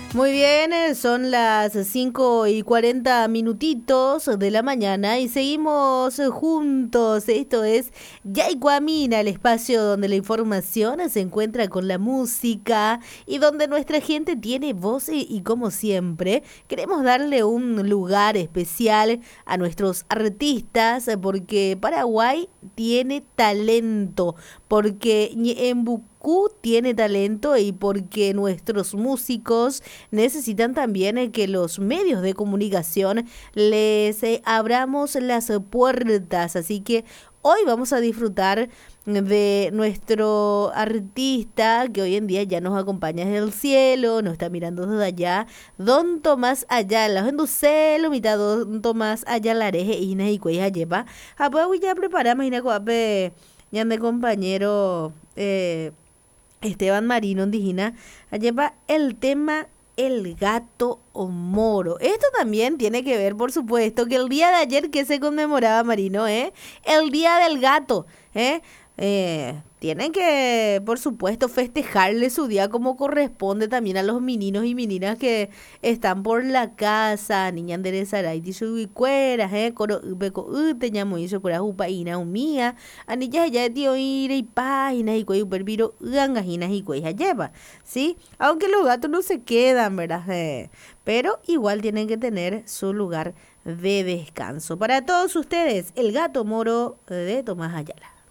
Muy bien, son las 5:40 minutitos de la mañana y seguimos juntos. Esto es Yaicuamina, el espacio donde la información se encuentra con la música y donde nuestra gente tiene voz y como siempre queremos darle un lugar especial a nuestros artistas porque Paraguay tiene talento, porque Ñembucú tiene talento y porque nuestros músicos necesitan también que los medios de comunicación les abramos las puertas. Así que hoy vamos a disfrutar de nuestro artista que hoy en día ya nos acompaña desde el cielo, nos está mirando desde allá, Don Tomás Ayala, en Ducelo, mitad Don Tomás Ayala, Areje, Ina y Cuella lleva. Ah, pues ya preparamos, Ina Coape, ya de compañero Esteban Marino, Dijina, lleva el tema el gato o moro. Esto también tiene que ver, por supuesto, que el día de ayer que se conmemoraba, Marino, el día del gato, ¿eh? Tienen que, por supuesto, festejarle su día como corresponde también a los meninos y meninas que están por la casa. Niña enderezaray, cueras, coro beco teñamo hizo cora upaina umía. Anilla ya de tío ire y páginas y cuello perviro gangajinas y cuello lleva, ¿sí? Aunque los gatos no se quedan, ¿verdad? Pero igual tienen que tener su lugar de descanso. Para todos ustedes, el gato moro de Tomás Ayala.